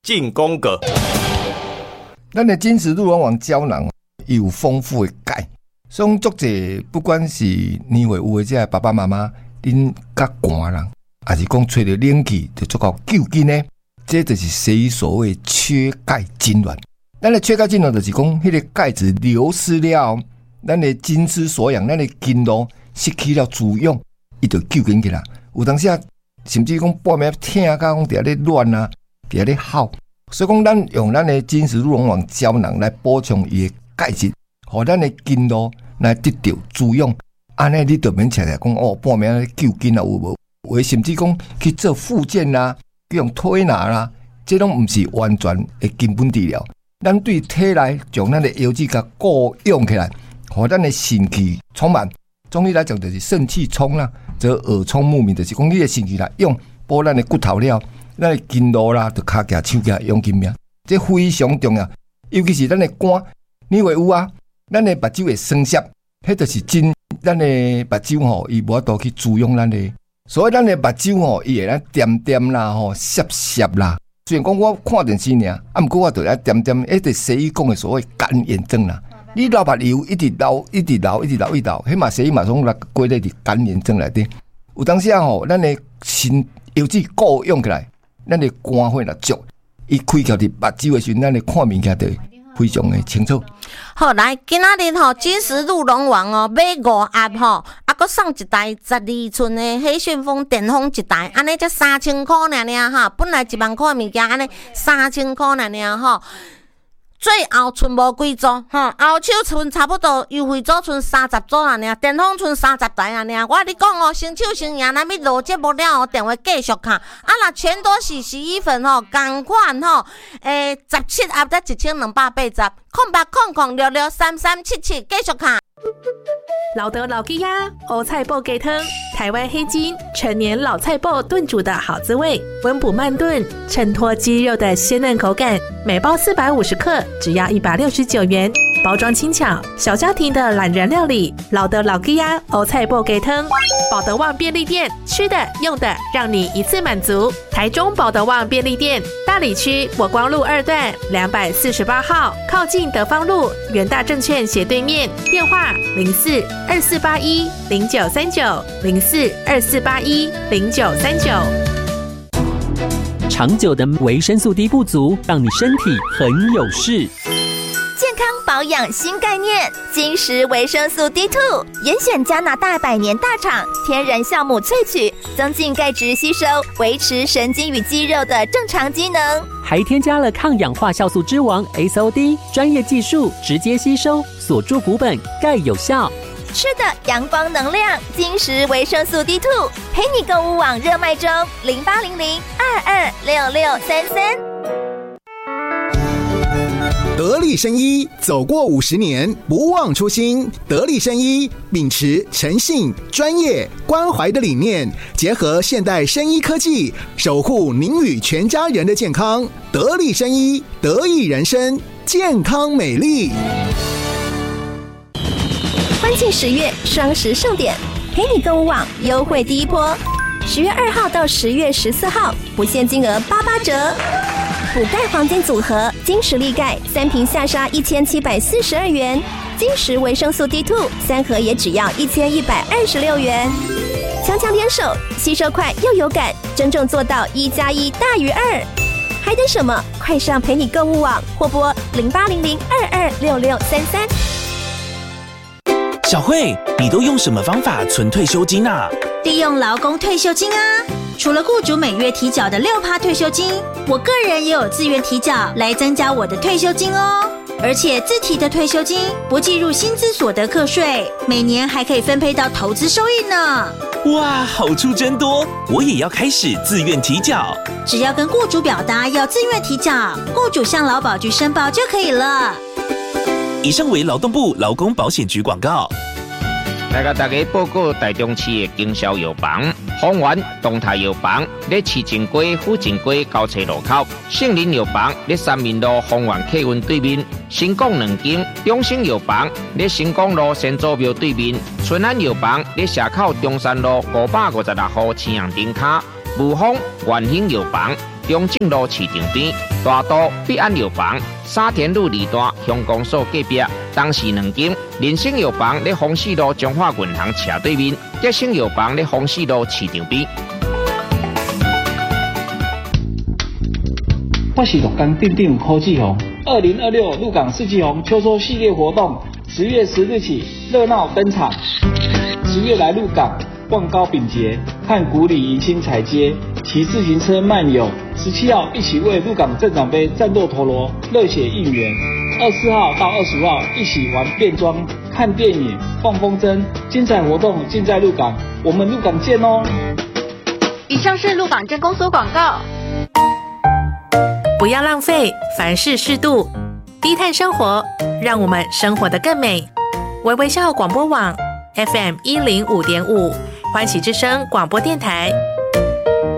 进攻个。 咱的金石鹿茸王胶囊有丰富的钙，所以足侪不管是年岁有的这爸爸妈妈，恁较寒人，还是讲吹着冷气就足够救筋呢。这就是西医所谓缺钙痉挛。咱的缺钙痉挛就是讲，迄个钙质流失了，咱的筋之所养，咱的筋络失去了滋养，伊就救紧去啦。有当时啊，甚至讲半暝疼啊，讲伫遐咧乱啊，伫遐咧哭。所以讲，咱用咱的金石鹿茸王胶囊来补充伊的钙质，互咱的筋络来得到滋养。安尼你就免起来讲哦，半暝咧救筋啊，有无？或甚至讲去做复健啦，去用推拿啦，这拢毋是完全的根本治疗。咱对体内将咱的药剂甲固养起来，互咱的肾气充满。中医来讲就是肾气充啦，则耳聪目明，就是讲你的肾气来用补咱的骨头了。咱的筋络啦，就骹脚、手脚用筋命，这非常重要。尤其是咱的肝，你会有啊？咱的目睭会酸涩，迄就是真咱的目睭吼，伊无法度去滋养咱的。所以咱的目睭吼，伊会咱点点啦，吼涩涩啦。虽然讲我看电视尔，毋过我就爱点点，迄个西医讲的所谓干眼症啦。你流目瘤一直流，一直流，一直流，一直流，迄嘛西医嘛总来归类伫干眼症内底。有当时啊吼，咱的心药剂固养起来。咱的肝火若足，伊开窍伫目睭的时阵，咱的看物件就非常的清楚。 好，来，今仔日吼，金石鹿茸王哦，买5盒吼，搁送一台12寸的喜讯风电风一台，安尼才3000块尔哈，本来1万块物件，安尼3000块尔吼。最后剩无几组，后手剩差不多优惠组剩30组尔，电风剩30台尔。我跟你讲哦，先手先赢，咱要录节目了哦，电话继续卡。啊，若全多喜洗衣粉吼，同款吼，17盒才1280，0800003377，继续卡。 老德老鸡鸭欧菜脯鸡汤，台湾黑金陈年老菜脯炖煮的好滋味，温补慢炖，衬托鸡肉的鲜嫩口感。每包450克，只要169元，包装轻巧，小家庭的懒人料理。老德老鸡鸭欧菜脯鸡汤，保德旺便利店，吃的用的让你一次满足。台中保德旺便利店，大里区国光路2段248号，靠近德芳路元大证券斜对面，电话04-2481-0939，04-2481-0939。 长久的维生素 D 不足，让你身体很有事。 健康保养新概念，金石维生素 D2， 严选加拿大100年大厂天然酵母萃取，增进钙质吸收，维持神经与肌肉的正常机能， 还添加了抗氧化酵素之王 SOD， 专业技术直接吸收，锁住骨本，钙有效。 吃的阳光能量，金石维生素 D2， 陪你购物网热卖中，0800-226633。 得力生医走过50年，不忘初心。得力生医秉持诚信、专业、关怀的理念，结合现代生医科技，守护您与全家人的健康。得力生医，得益人生，健康美丽。 欢庆10月双十盛典，陪你购物网优惠第一波，10月2号到10月14号，不限金额88折。补钙黄金组合，金石力钙3瓶下杀1742元，金石维生素 D2 3盒也只要1126元。强强联手，吸收快又有感，真正做到1+1大于2。还等什么？快上陪你购物网或拨0800-226633。 小慧，你都用什么方法存退休金啊？ 利用劳工退休金啊！除了雇主每月提缴的6%退休金，我个人也有自愿提缴来增加我的退休金哦。而且自提的退休金不计入薪资所得课税，每年还可以分配到投资收益呢。 哇，好处真多！我也要开始自愿提缴。 只要跟雇主表达要自愿提缴，雇主向劳保局申报就可以了。 以上为劳动部劳工保险局广告。 来甲大家报告台中市的经销药房，丰源东泰药房在市政街府政街交叉路口，杏林药房在三民路丰源客运对面，新港2间，中兴药房在新港路先祖庙对面，春安药房在社口中山路556号青阳灯卡，武丰元兴药房中正路市场边，大都必安药房，沙田路2段乡公所隔壁，东市2间，人生药房在丰市路中华银行斜对面，吉生药房在丰市路市场边。 我是鹿港镇长柯志宏。2026鹿港四季红秋收系列活动10月10日起热闹登场。10月来鹿港逛糕饼节，看古里迎新彩街，骑自行车漫游。17号一起为鹿港镇长杯战斗陀螺，热血应援。24号到25号一起玩变装、看电影、放风筝，精彩活动尽在鹿港，我们鹿港见哦！ 以上是鹿港镇公所广告。 不要浪费，凡事适度，低碳生活，让我们生活得更美。微微笑广播网 FM105.5，欢喜之声广播电台。